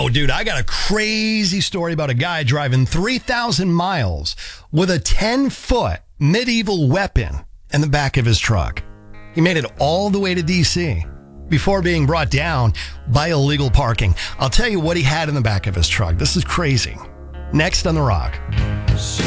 Oh, dude, I got a crazy story about a guy driving 3,000 miles with a 10-foot medieval weapon in the back of his truck. He made it all the way to D.C. before being brought down by illegal parking. I'll tell you what he had in the back of his truck. This is crazy. Next on The Rock.